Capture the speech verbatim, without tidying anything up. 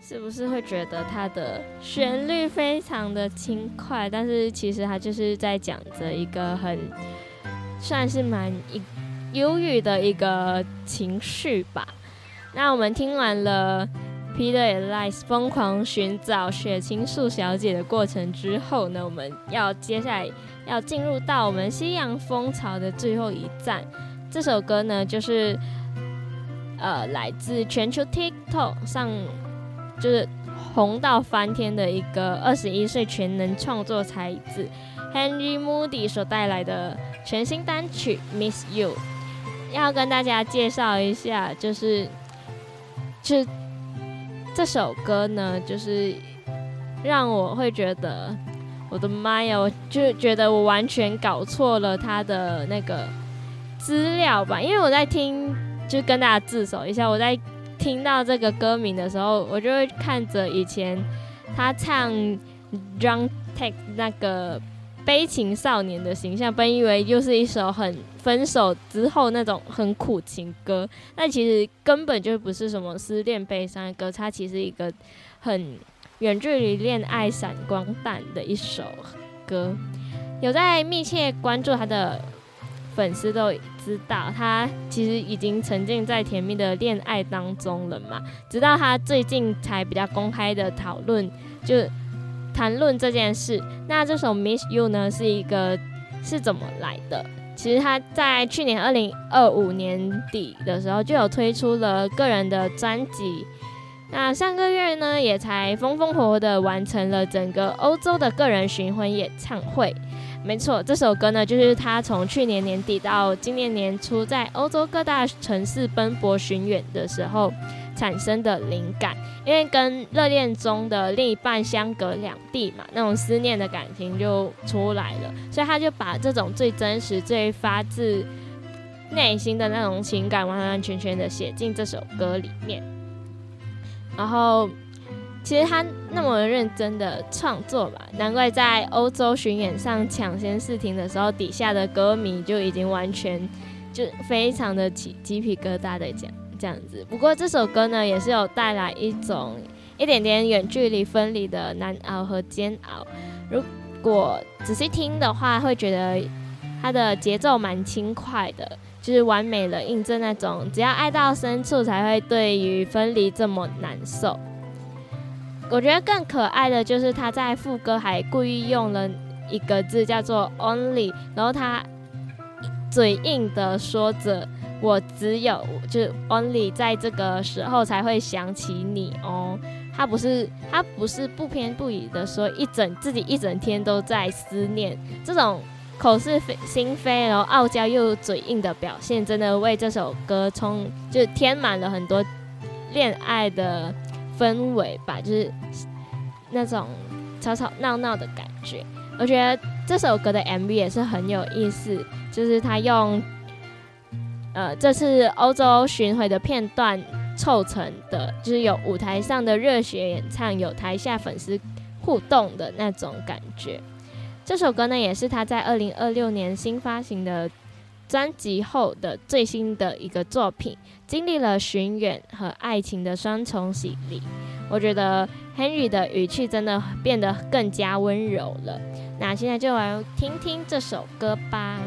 是不是会觉得它的旋律非常的轻快？但是其实它就是在讲着一个很算是蛮忧郁的一个情绪吧。那我们听完了 Peter Elias 疯狂寻找血清素小姐的过程之后呢，我们要接下来要进入到我们西洋风潮的最后一站。这首歌呢，就是呃来自全球 TikTok 上。就是红到翻天的一个二十一岁全能创作才子 Henry Moody 所带来的全新单曲 Miss You。 要跟大家介绍一下，就是就是这首歌呢，就是让我会觉得我的妈呀，我就觉得我完全搞错了他的那个资料吧。因为我在听，就跟大家自首一下，我在听到这个歌名的时候，我就会看着以前他唱 Drunk Tank 那个悲情少年的形象，本以为又是一首很分手之后那种很苦情歌，但其实根本就不是什么失恋悲伤的歌，它其实一个很远距离恋爱闪光弹的一首歌。有在密切关注他的粉丝都知道，他其实已经沉浸在甜蜜的恋爱当中了嘛。直到他最近才比较公开的讨论，就谈论这件事。那这首 Miss You 呢，是一个是怎么来的？其实他在去年二零二五年底的时候就有推出了个人的专辑。那上个月呢，也才风风火火的完成了整个欧洲的个人巡回演唱会。没错，这首歌呢，就是他从去年年底到今年年初，在欧洲各大城市奔波巡演的时候产生的灵感。因为跟热恋中的另一半相隔两地嘛，那种思念的感情就出来了，所以他就把这种最真实、最发自内心的那种情感，完完全全的写进这首歌里面。然后其实他那么认真的创作嘛，难怪在欧洲巡演上抢先试听的时候，底下的歌迷就已经完全就非常的起鸡皮疙瘩的讲这样子。不过这首歌呢，也是有带来一种一点点远距离分离的难熬和煎熬。如果仔细听的话，会觉得它的节奏蛮轻快的，就是完美的印证那种只要爱到深处才会对于分离这么难受。我觉得更可爱的就是他在副歌还故意用了一个字叫做 only， 然后他嘴硬的说着我只有就是 only 在这个时候才会想起你哦。他不是他不是不偏不倚的说一整自己一整天都在思念，这种口是心非然后傲娇又嘴硬的表现，真的为这首歌充就填满了很多恋爱的氛围吧，就是那种吵吵闹闹的感觉。我觉得这首歌的 M V 也是很有意思，就是他用呃这次欧洲巡回的片段凑成的，就是有舞台上的热血演唱，有台下粉丝互动的那种感觉。这首歌呢，也是他在二零二六年新发行的专辑后的最新的一个作品，经历了巡演和爱情的双重洗礼。我觉得 Henry 的语气真的变得更加温柔了。那现在就来听听这首歌吧。